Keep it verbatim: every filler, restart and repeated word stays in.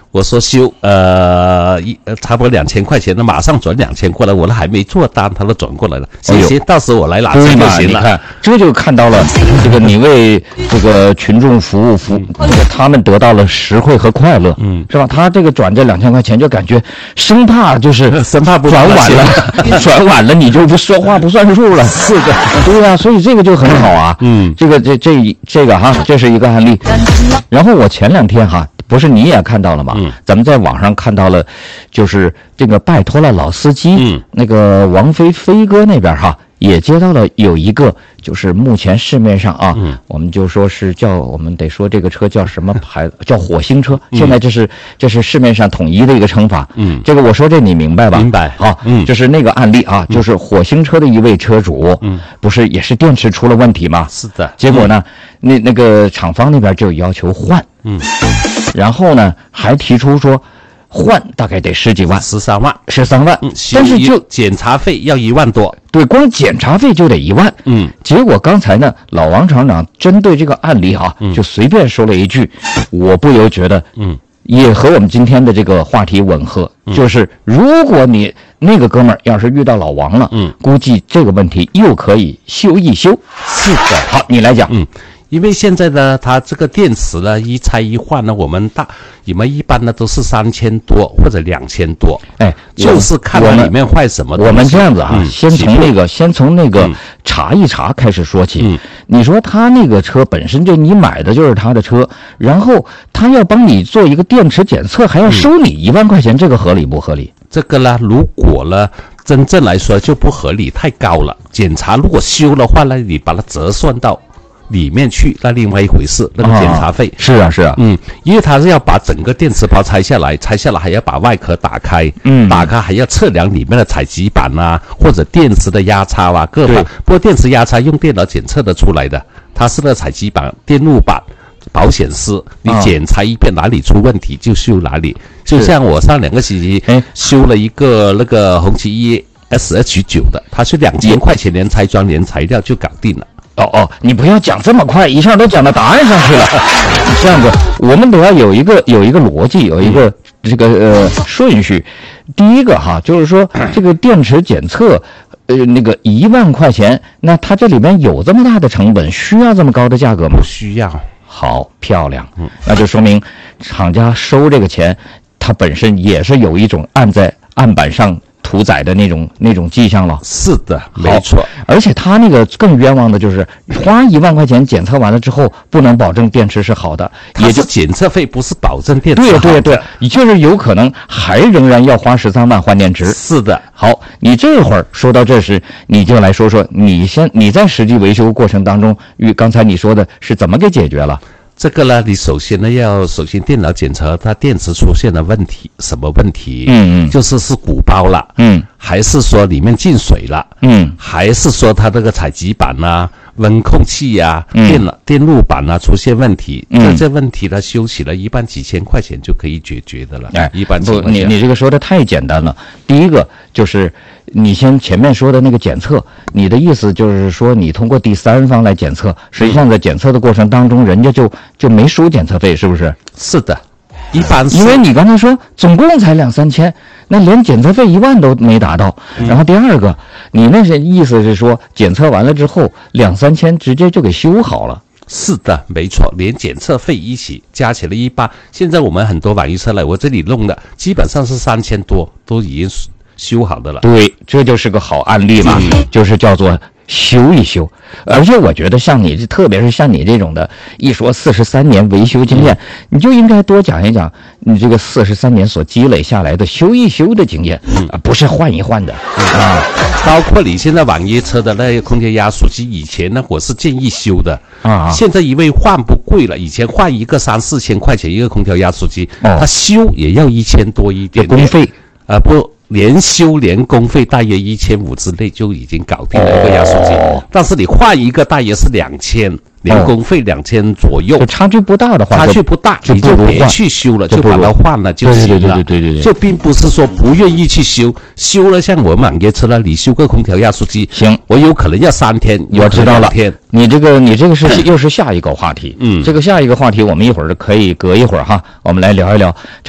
我说修，呃，一呃差不多两千块钱，那马上转两千过来，我都还没做单，他都转过来了。谢谢，到时我来拿钱就行了。 你看，这就看到了这个你为这个群众服务，服他们得到了实惠和快乐，嗯，是吧？他这个转这两千块钱，就感觉生怕就是生怕不转晚了，转晚了你就不说话不算数了。 是的， 对呀、啊，所以这个就很好啊。嗯，这个这这这个哈，这是一个案例。然后我前两天哈。不是你也看到了吗？嗯，咱们在网上看到了，就是这个拜托了老司机，嗯，那个王菲飞哥那边哈也接到了有一个，就是目前市面上啊，嗯，我们就说是叫我们得说这个车叫什么牌子？叫火星车。现在这是这是市面上统一的一个称法。嗯，这个我说这你明白吧？ 明白。 好，嗯，就是那个案例啊，就是火星车的一位车主，嗯，不是也是电池出了问题吗？ 是的。 结果呢，那那个厂方那边就要求换，嗯。然后呢，还提出说，换大概得十几万， 十三万， 十三万。 嗯， 但是就检查费要一万多， 对，光检查费就得一万。嗯，结果刚才呢，老王厂长针对这个案例啊，嗯、就随便说了一句，我不由觉得，嗯，也和我们今天的这个话题吻合，嗯、就是如果你那个哥们儿要是遇到老王了，嗯，估计这个问题又可以修一修。 是的， 好，你来讲， 嗯。因为现在呢，它这个电池呢，一拆一换呢，我们大你们一般呢都是三千多或者两千多，哎，就是看它里面坏什么东西。 我们这样子啊，嗯、先从那个先从那个查一查开始说起。嗯、你说他那个车本身就你买的就是他的车，然后他要帮你做一个电池检测，还要收你一万块钱，这个合理不合理？ 这个呢，如果呢真正来说就不合理，太高了。检查如果修的话呢，你把它折算到里面去，那另外一回事，那个检查费、 啊、是啊是啊， 嗯，因为它是要把整个电池包拆下来，拆下来还要把外壳打开，嗯，打开还要测量里面的采集板啊，或者电池的压差啊，各方。不过电池压差用电脑检测得出来的，它是那个采集板、电路板、保险丝，你检查一遍哪里出问题就修哪里。就像我上两个星期修了一个那个红旗一 S H 九的，它是两千块钱连拆装连材料就搞定了。 哦哦，你不要讲这么快，一下都讲到答案上去了。这样子，我们得要有一个有一个逻辑，有一个这个呃顺序。第一个哈，就是说这个电池检测，呃，那个一万块钱，那它这里面有这么大的成本，需要这么高的价格吗？ 不需要。 好，漂亮。嗯，那就说明厂家收这个钱，它本身也是有一种按在案板上屠宰的那种那种迹象了。 是的，没错。 而且他那个更冤枉的就是花一万块钱检测完了之后，不能保证电池是好的， 也就检测费不是保证电池好的。 对对对，你就是有可能还仍然要花十三万换电池。 是的。 好，你这会儿说到这时，你就来说说你先你在实际维修过程当中，与刚才你说的是怎么给解决了？ 这个呢，你首先呢要首先电脑检测它电池出现了问题，什么问题？嗯嗯，就是是鼓包了，嗯，还是说里面进水了，嗯，还是说它这个采集板啊、温控器呀、啊、电脑、嗯、电路板啊出现问题？嗯，那这问题呢修起来一般几千块钱就可以解决的了。哎，一般不，你你这个说的太简单了。第一个就是你先前面说的那个检测，你的意思就是说你通过第三方来检测，实际上在检测的过程当中，人家就就没收检测费，是不是？ 是的，一般是。 因为你刚才说总共才两三千，那连检测费一万都没达到。嗯、然后第二个，你那些意思是说检测完了之后两三千直接就给修好了。 是的，没错，连检测费一起加起来一般。现在我们很多网约车来，我这里弄的基本上是三千多，都已经修好的了。对， 这就是个好案例嘛，嗯、就是叫做修一修。而且我觉得像你，特别是像你这种的，一说四十三年维修经验，嗯、你就应该多讲一讲你这个四十三年所积累下来的修一修的经验，嗯、啊，不是换一换的、嗯、啊。 包括你现在网约车的那个空调压缩机，以前呢我是建议修的啊，现在因为换不贵了，以前换一个三四千块钱一个空调压缩机，哦、它修也要一千多一点工费啊，不。连修连工费大约一千五之内就已经搞定了一个压缩机，哦、但是你换一个大约是两千，连工费两千左右， 哦、差距不大的话， 差距不大，你就别去修了，就把它换了就行了。对对对对对对，就并不是说不愿意去修，修了像我们网约车了，你修个空调压缩机，行，我有可能要三天， 我知道了。你这个你这个是又是下一个话题，嗯，这个下一个话题我们一会儿可以隔一会儿哈，我们来聊一聊。